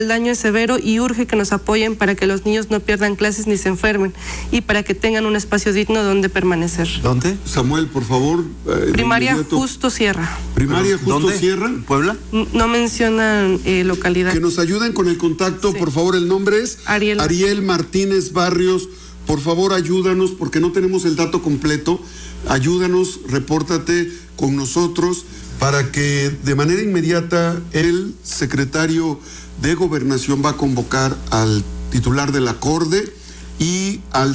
El daño es severo y urge que nos apoyen para que los niños no pierdan clases ni se enfermen y para que tengan un espacio digno donde permanecer. ¿Dónde? Samuel, por favor. Primaria Justo Sierra. Primaria Justo ¿Dónde? Sierra. ¿Puebla? No mencionan localidad. Que nos ayuden con el contacto, sí. Por favor, el nombre es Ariel Martínez Barrios. Por favor, ayúdanos porque no tenemos el dato completo. Ayúdanos, repórtate con nosotros para que de manera inmediata el secretario de Gobernación va a convocar al titular de la CORDE y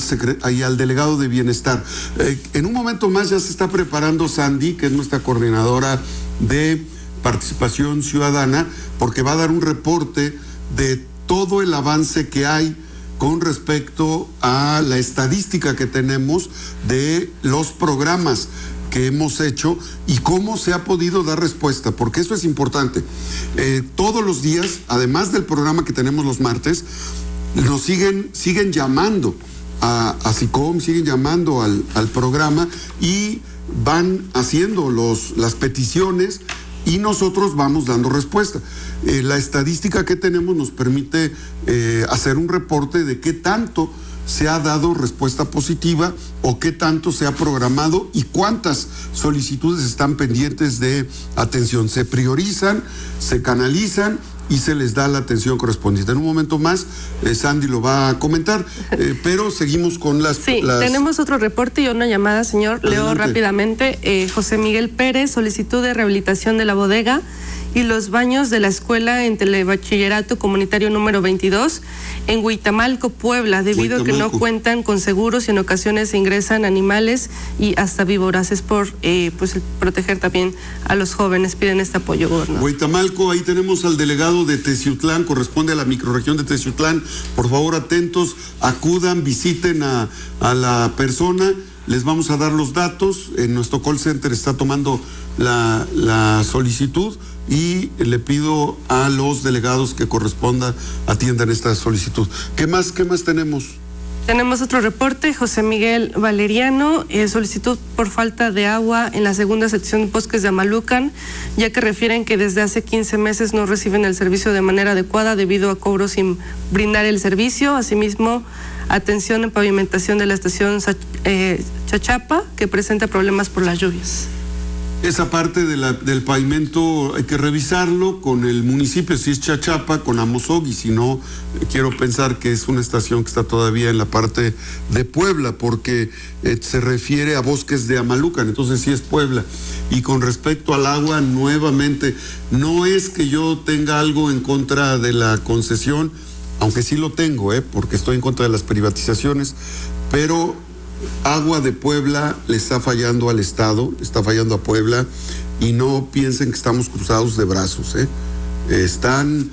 al delegado de Bienestar. En un momento más ya se está preparando Sandy, que es nuestra coordinadora de participación ciudadana, porque va a dar un reporte de todo el avance que hay con respecto a la estadística que tenemos de los programas que hemos hecho y cómo se ha podido dar respuesta, porque eso es importante. Todos los días, además del programa que tenemos los martes, nos siguen llamando a SICOM, siguen llamando al programa y van haciendo las peticiones y nosotros vamos dando respuesta. La estadística que tenemos nos permite hacer un reporte de qué tanto se ha dado respuesta positiva o qué tanto se ha programado y cuántas solicitudes están pendientes de atención. Se priorizan, se canalizan y se les da la atención correspondiente. En un momento más, Sandy lo va a comentar, pero seguimos con las... Sí, tenemos otro reporte y una llamada, señor. Adelante. Leo rápidamente. José Miguel Pérez, solicitud de rehabilitación de la bodega y los baños de la escuela en Telebachillerato Comunitario número 22 en Huitamalco, Puebla, debido a que no cuentan con seguros y en ocasiones se ingresan animales y hasta víboras. Por proteger también a los jóvenes. Piden este apoyo, gobernador. Huitamalco, ahí tenemos al delegado de Teciutlán, corresponde a la microrregión de Teciutlán. Por favor, atentos, acudan, visiten a la persona. Les vamos a dar los datos. En nuestro call center está tomando la solicitud y le pido a los delegados que corresponda atiendan esta solicitud. ¿Qué más tenemos? Tenemos otro reporte, José Miguel Valeriano, solicitud por falta de agua en la segunda sección Bosques de Amalucan, ya que refieren que desde hace 15 meses no reciben el servicio de manera adecuada debido a cobros sin brindar el servicio. Asimismo, atención en pavimentación de la estación Chachapa, que presenta problemas por las lluvias. Esa parte del pavimento hay que revisarlo con el municipio, si es Chachapa, con Amosog, y si no, quiero pensar que es una estación que está todavía en la parte de Puebla, porque se refiere a Bosques de Amalucan, entonces sí es Puebla. Y con respecto al agua, nuevamente, no es que yo tenga algo en contra de la concesión, aunque sí lo tengo, porque estoy en contra de las privatizaciones, pero Agua de Puebla le está fallando al Estado, está fallando a Puebla, y no piensen que estamos cruzados de brazos. Están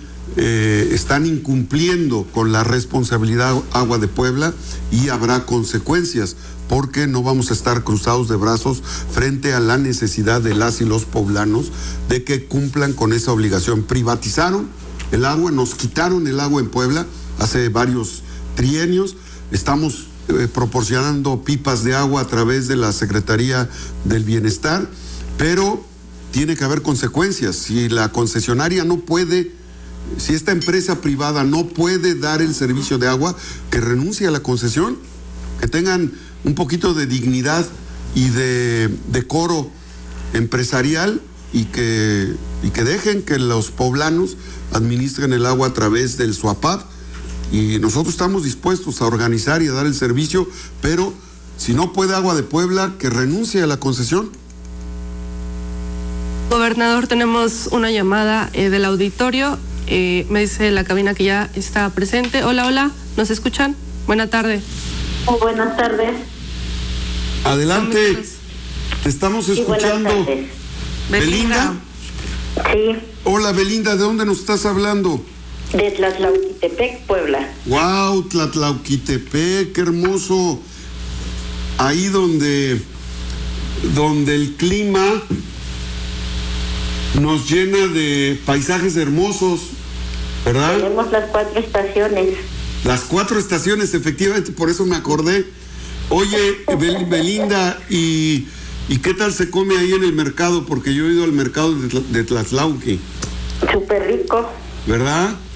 incumpliendo con la responsabilidad Agua de Puebla y habrá consecuencias, porque no vamos a estar cruzados de brazos frente a la necesidad de las y los poblanos de que cumplan con esa obligación. Privatizaron el agua, nos quitaron el agua en Puebla hace varios trienios, estamos proporcionando pipas de agua a través de la Secretaría del Bienestar, pero tiene que haber consecuencias. Si la concesionaria no puede, si esta empresa privada no puede dar el servicio de agua, que renuncie a la concesión, que tengan un poquito de dignidad y de decoro empresarial y que dejen que los poblanos administren el agua a través del SUAPAP. Y nosotros estamos dispuestos a organizar y a dar el servicio, pero si no puede Agua de Puebla, que renuncie a la concesión. Gobernador, tenemos una llamada del auditorio. Me dice la cabina que ya está presente. Hola, ¿nos escuchan? Buena tarde. Buenas tardes. Adelante, te estamos escuchando. Belinda. Sí. Hola, Belinda, ¿de dónde nos estás hablando? De Tlatlauquitepec, Puebla. Wow, Tlatlauquitepec, qué hermoso. Ahí donde el clima nos llena de paisajes hermosos, ¿verdad? Tenemos las 4 estaciones. Las 4 estaciones, efectivamente, por eso me acordé. Oye, Belinda, ¿y qué tal se come ahí en el mercado? Porque yo he ido al mercado de Tlatlauque. Súper rico. ¿Verdad?